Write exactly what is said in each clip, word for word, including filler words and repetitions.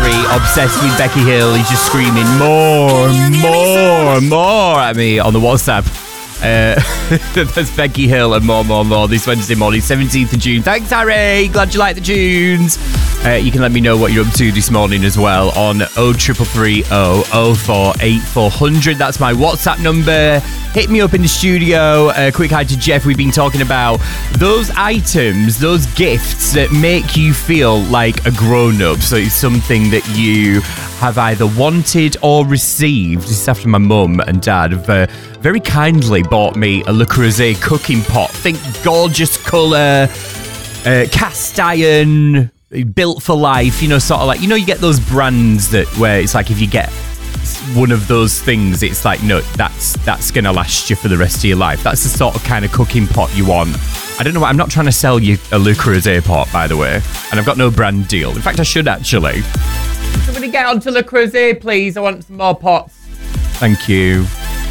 Harry, obsessed with Becky Hill. He's just screaming more, more, more at me on the WhatsApp. Uh, that's Becky Hill and more, more, more this Wednesday morning, seventeenth of June. Thanks, Harry. Glad you like the tunes. Uh, you can let me know what you're up to this morning as well on oh triple three oh oh four eight four hundred. That's my WhatsApp number. Hit me up in the studio. A uh, quick hi to Jeff. We've been talking about those items, those gifts that make you feel like a grown-up. So it's something that you have either wanted or received. This is after my mum and dad have uh, very kindly bought me a Le Creuset cooking pot. Think gorgeous colour, uh, cast iron, built for life, you know, sort of like, you know, you get those brands that where it's like if you get one of those things, it's like, no, that's that's going to last you for the rest of your life. That's the sort of kind of cooking pot you want. I don't know, I'm not trying to sell you a Le Creuset pot, by the way, and I've got no brand deal. In fact, I should actually. Somebody get onto Le Creuset, please. I want some more pots. Thank you.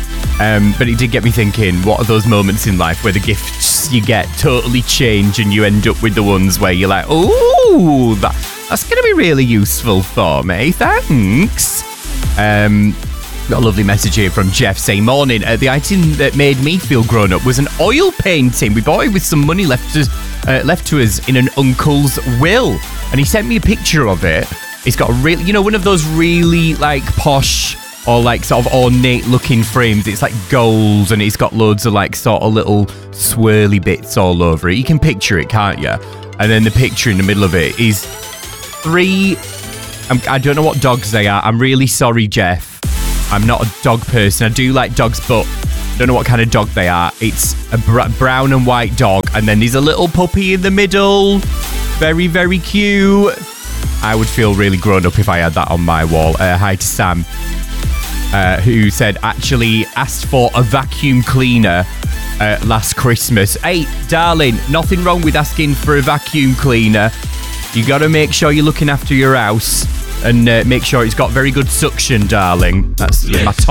Um, but it did get me thinking, what are those moments in life where the gifts you get totally change and you end up with the ones where you're like, oh, that, that's going to be really useful for me. Thanks. Um, got a lovely message here from Jeff saying, morning, uh, the item that made me feel grown up was an oil painting. We bought it with some money left to, uh, left to us in an uncle's will. And he sent me a picture of it. It's got a really, you know, one of those really like posh or like sort of ornate looking frames. It's like gold and it's got loads of like sort of little swirly bits all over it. You can picture it, can't you? And then the picture in the middle of it is three, I'm, I don't know what dogs they are. I'm really sorry, Jeff. I'm not a dog person. I do like dogs, but I don't know what kind of dog they are. It's a br- brown and white dog. And then there's a little puppy in the middle. Very, very cute. I would feel really grown up if I had that on my wall. Uh, hi to Sam. Uh, who said actually asked for a vacuum cleaner uh, last Christmas. Hey, darling, nothing wrong with asking for a vacuum cleaner. You got to make sure you're looking after your house and uh, make sure it's got very good suction, darling. That's yeah. my top